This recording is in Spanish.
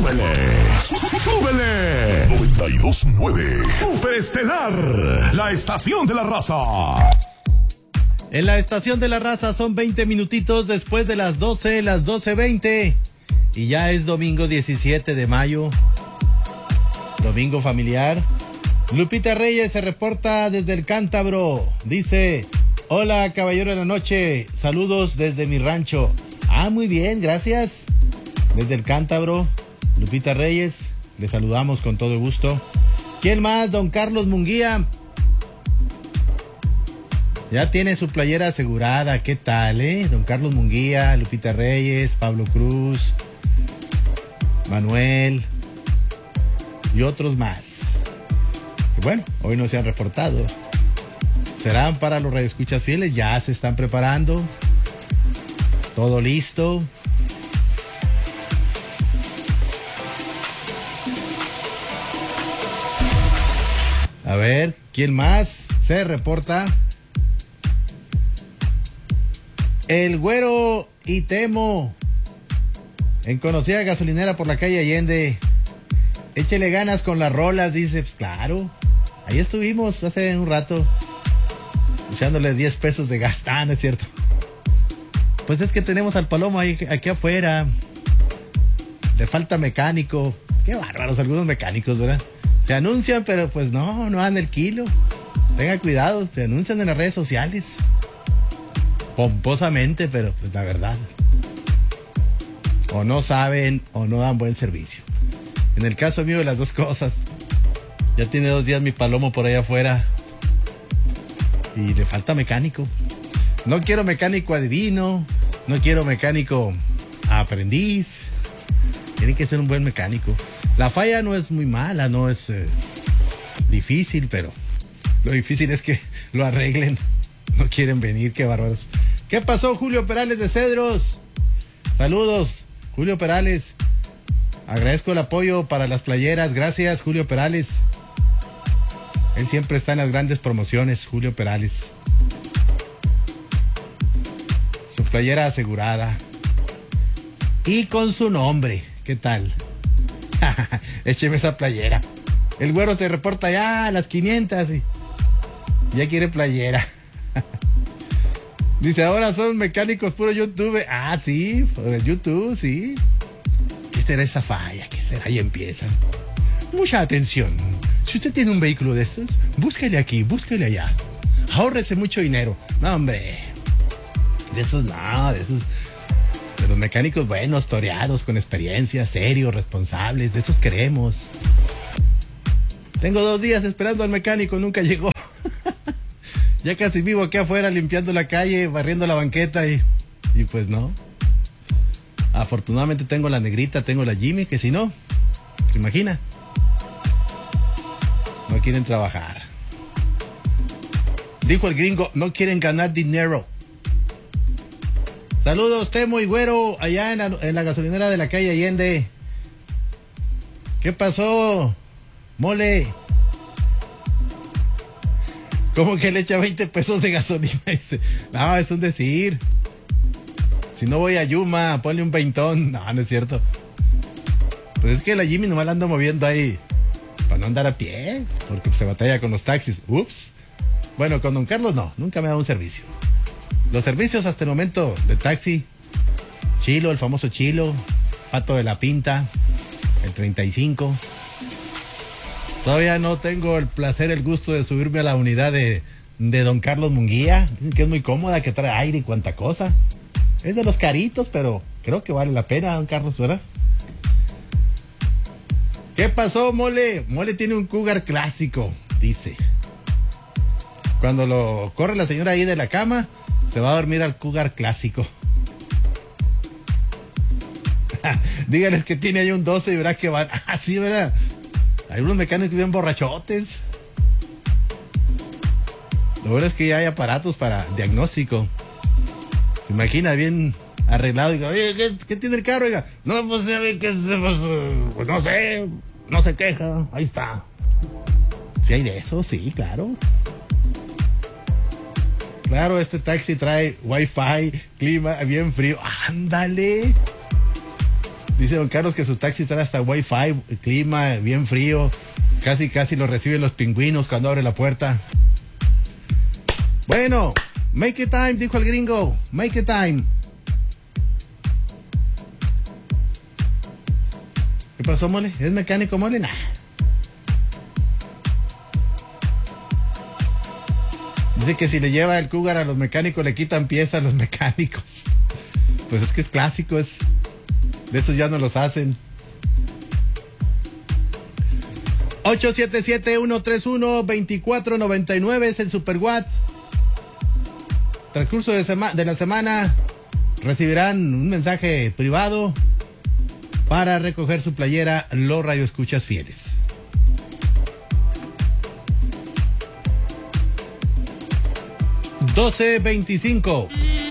¡Súbele! ¡Súbele! 92.9 Superestelar, la estación de la raza. En la estación de la raza son 20 minutitos después de las 12, las 12:20. Y ya es domingo 17 de mayo. Domingo familiar. Lupita Reyes se reporta desde el Cántabro. Dice: hola, caballero de la noche. Saludos desde mi rancho. Ah, muy bien, gracias. Desde el Cántabro, Lupita Reyes. Le saludamos con todo gusto. ¿Quién más? Don Carlos Munguía. Ya tiene su playera asegurada. ¿Qué tal, Don Carlos Munguía, Lupita Reyes, Pablo Cruz, Manuel y otros más. Que bueno, hoy no se han reportado. Serán para los radioescuchas fieles. Ya se están preparando. Todo listo. A ver, ¿quién más se reporta? El Güero y Temo, en conocida gasolinera por la calle Allende. Échele ganas con las rolas, dice. Pues claro, ahí estuvimos hace un rato, echándole 10 pesos de gas. ¿No es cierto? Pues es que tenemos al Palomo ahí, aquí afuera. Le falta mecánico. Qué bárbaros algunos mecánicos, ¿verdad? Se anuncian, pero pues no dan el kilo. Tenga cuidado, se anuncian en las redes sociales. Pomposamente, pero pues la verdad. O no saben o no dan buen servicio. En el caso mío, de las dos cosas. Ya tiene 2 días mi Palomo por ahí afuera. Y le falta mecánico. No quiero mecánico adivino. No quiero mecánico aprendiz. Tiene que ser un buen mecánico. La falla no es muy mala, no es difícil, pero lo difícil es que lo arreglen. No quieren venir, qué bárbaros. ¿Qué pasó, Julio Perales de Cedros? Saludos, Julio Perales. Agradezco el apoyo para las playeras. Gracias, Julio Perales. Él siempre está en las grandes promociones, Julio Perales. Su playera asegurada. Y con su nombre. ¿Qué tal? Écheme esa playera. El Güero se reporta ya a las 500 y ya quiere playera. Dice, ahora son mecánicos puro YouTube. Ah, sí, por el YouTube, sí. ¿Qué será esa falla? ¿Qué será? Ahí empiezan. Mucha atención. Si usted tiene un vehículo de estos, búsquele aquí, búsquele allá. Ahórrese mucho dinero. No, hombre. De esos no, de esos... De los mecánicos buenos, toreados, con experiencia, serios, responsables. De esos queremos. Tengo 2 días esperando al mecánico, nunca llegó. Ya casi vivo aquí afuera limpiando la calle, barriendo la banqueta y pues no. Afortunadamente tengo la negrita, tengo la Jimmy, que si no, ¿se imagina? No quieren trabajar. Dijo el gringo, no quieren ganar dinero. Saludos, Temo y Güero, allá en la gasolinera de la calle Allende. ¿Qué pasó, mole? ¿Cómo que le echa 20 pesos de gasolina? Dice, no, es un decir. Si no voy a Yuma, ponle un veintón. No, no es cierto. Pues es que la Jimmy nomás la ando moviendo ahí para no andar a pie, porque se batalla con los taxis. Ups. Bueno, con don Carlos no, nunca me ha dado un servicio. Los servicios hasta el momento de taxi, Chilo, el famoso Chilo, Pato de la Pinta, el 35. Todavía no tengo el placer, el gusto de subirme a la unidad de don Carlos Munguía. Dicen que es muy cómoda, que trae aire y cuanta cosa. Es de los caritos, pero creo que vale la pena, don Carlos, ¿verdad? ¿Qué pasó, mole? Mole tiene un Cougar clásico, dice. Cuando lo corre la señora ahí de la cama, se va a dormir al Cougar clásico. Díganles que tiene ahí un 12 y verá que van. Ah, sí, verá. Hay unos mecánicos bien borrachotes. Lo bueno es que ya hay aparatos para diagnóstico. Se imagina bien arreglado y diga, oye, ¿qué tiene el carro? Oiga, no, pues, pues no sé, no se queja, ahí está. ¿Sí hay de eso? Sí, claro. Claro, este taxi trae wifi, clima bien frío. ¡Ándale! Dice don Carlos que su taxi trae hasta Wi-Fi, clima, bien frío. Casi lo reciben los pingüinos cuando abre la puerta. Bueno, make it time, dijo el gringo. Make it time. ¿Qué pasó, Mole? ¿Es mecánico, Mole? Nah. Dice que si le lleva el Cougar a los mecánicos le quitan piezas a los mecánicos. Pues es que es clásico, es... de esos ya no los hacen. 877-131-2499 es el Super WhatsApp. Transcurso de la semana recibirán un mensaje privado para recoger su playera los radioescuchas fieles. $12.25.